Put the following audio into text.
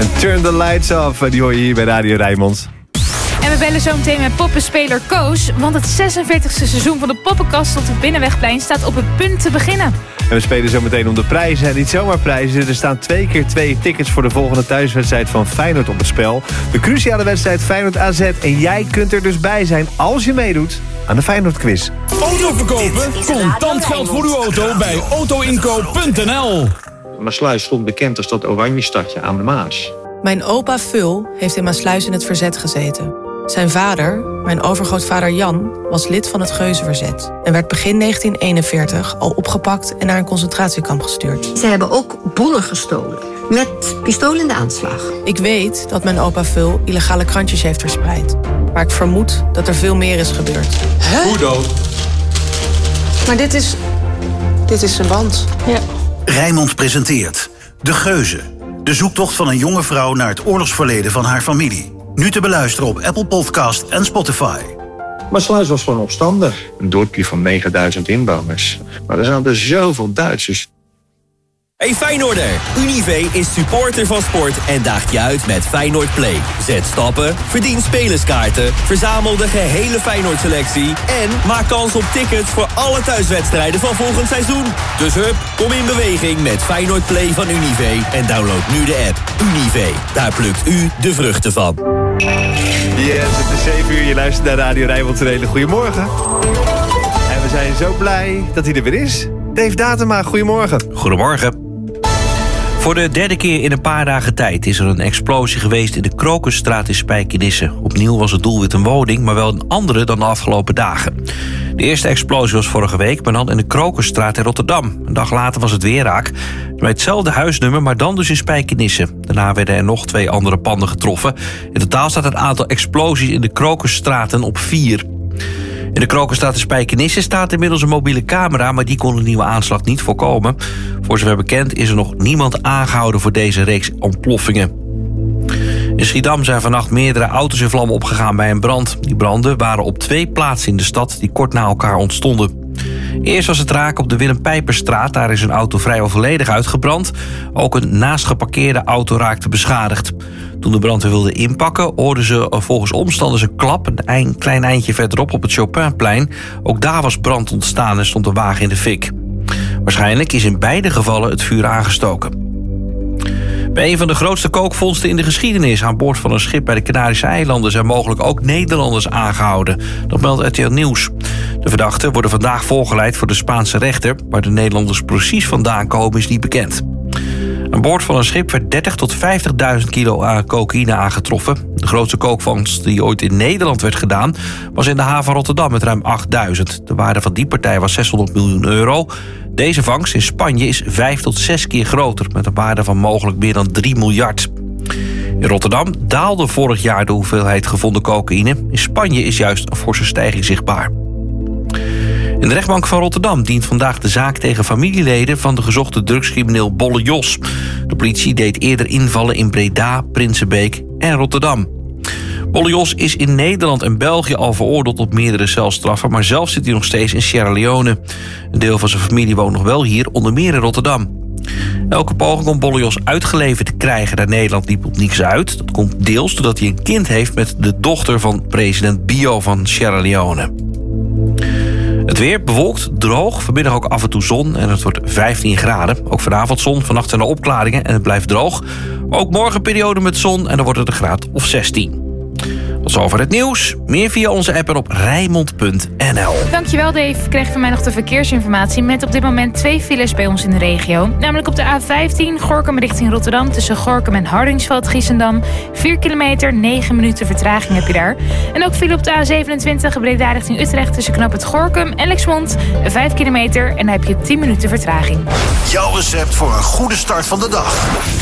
En Turn the Lights Off, die hoor je hier bij Radio Rijnmond. En we bellen zo meteen met poppenspeler Koos. Want het 46e seizoen van de Poppenkast op het Binnenwegplein staat op het punt te beginnen. En we spelen zo meteen om de prijzen. En niet zomaar prijzen. Er staan 2 keer 2 tickets voor de volgende thuiswedstrijd van Feyenoord op het spel. De cruciale wedstrijd Feyenoord AZ. En jij kunt er dus bij zijn als je meedoet aan de Feyenoord quiz. Auto verkopen? Contant geld voor uw auto bij autoinkoop.nl. Maassluis stond bekend als dat oranje stadje aan de Maas. Mijn opa Vul heeft in Maassluis in het verzet gezeten. Zijn vader, mijn overgrootvader Jan, was lid van het Geuzenverzet en werd begin 1941 al opgepakt en naar een concentratiekamp gestuurd. Ze hebben ook bonnen gestolen, met pistool in de aanslag. Ik weet dat mijn opa Vul illegale krantjes heeft verspreid. Maar ik vermoed dat er veel meer is gebeurd. Hoe dood? Maar dit is zijn band. Ja. Rijnmond presenteert De Geuzen. De zoektocht van een jonge vrouw naar het oorlogsverleden van haar familie. Nu te beluisteren op Apple Podcast en Spotify. Maassluis was gewoon opstandig. Een dorpje van 9000 inwoners. Maar er zijn er zoveel Duitsers. Hey Feyenoorder, Unive is supporter van sport en daagt je uit met Feyenoord Play. Zet stappen, verdien spelerskaarten, verzamel de gehele Feyenoord selectie en maak kans op tickets voor alle thuiswedstrijden van volgend seizoen. Dus hup, kom in beweging met Feyenoord Play van Unive en download nu de app. Unive, daar plukt u de vruchten van. Yes, het is 7 uur, je luistert naar Radio Rijnmond. Een hele goedemorgen. En we zijn zo blij dat hij er weer is. Dave Datema, goedemorgen. Goedemorgen. Voor de derde keer in een paar dagen tijd is er een explosie geweest in de Krokusstraat in Spijkenisse. Opnieuw was het doelwit een woning, maar wel een andere dan de afgelopen dagen. De eerste explosie was vorige week, maar dan in de Krokusstraat in Rotterdam. Een dag later was het weer raak, bij hetzelfde huisnummer, maar dan dus in Spijkenisse. Daarna werden er nog 2 andere panden getroffen. In totaal staat het aantal explosies in de Krokusstraten op 4. In de Krokusstraat in Spijkenisse staat inmiddels een mobiele camera, maar die kon een nieuwe aanslag niet voorkomen. Voor zover bekend is er nog niemand aangehouden voor deze reeks ontploffingen. In Schiedam zijn vannacht meerdere auto's in vlammen opgegaan bij een brand. Die branden waren op 2 plaatsen in de stad die kort na elkaar ontstonden. Eerst was het raak op de Willem Pijperstraat. Daar is een auto vrijwel volledig uitgebrand. Ook een naastgeparkeerde auto raakte beschadigd. Toen de brandweer wilde inpakken, hoorden ze volgens omstanders een klap. Een klein eindje verderop op het Chopinplein. Ook daar was brand ontstaan en stond een wagen in de fik. Waarschijnlijk is in beide gevallen het vuur aangestoken. Bij een van de grootste kookvondsten in de geschiedenis aan boord van een schip bij de Canarische eilanden zijn mogelijk ook Nederlanders aangehouden. Dat meldt RTL Nieuws. De verdachten worden vandaag voorgeleid voor de Spaanse rechter. Waar de Nederlanders precies vandaan komen is niet bekend. Aan boord van een schip werd 30 tot 50.000 kilo aan cocaïne aangetroffen. De grootste kookvangst die ooit in Nederland werd gedaan was in de haven van Rotterdam met ruim 8.000. De waarde van die partij was 600 miljoen euro. Deze vangst in Spanje is 5 tot 6 keer groter, met een waarde van mogelijk meer dan 3 miljard. In Rotterdam daalde vorig jaar de hoeveelheid gevonden cocaïne. In Spanje is juist een forse stijging zichtbaar. In de rechtbank van Rotterdam dient vandaag de zaak tegen familieleden van de gezochte drugscrimineel Bolle Jos. De politie deed eerder invallen in Breda, Prinsenbeek en Rotterdam. Bolle Jos is in Nederland en België al veroordeeld tot meerdere celstraffen, maar zelf zit hij nog steeds in Sierra Leone. Een deel van zijn familie woont nog wel hier, onder meer in Rotterdam. Elke poging om Bolle Jos uitgeleverd te krijgen naar Nederland liep op niks uit. Dat komt deels doordat hij een kind heeft met de dochter van president Bio van Sierra Leone. Het weer bewolkt, droog, vanmiddag ook af en toe zon en het wordt 15 graden. Ook vanavond zon, vannacht zijn er opklaringen en het blijft droog. Ook morgen periode met zon en dan wordt het een graad of 16. Tot zover het nieuws. Meer via onze app en op Rijnmond.nl. Dankjewel Dave. Ik kreeg van mij nog de verkeersinformatie met op dit moment 2 files bij ons in de regio. Namelijk op de A15 Gorinchem richting Rotterdam tussen Gorinchem en Hardingsveld-Giessendam. 4 kilometer, 9 minuten vertraging heb je daar. En ook file op de A27 Breda richting Utrecht tussen Knap het Gorinchem en Lexmond. 5 kilometer en dan heb je 10 minuten vertraging. Jouw recept voor een goede start van de dag.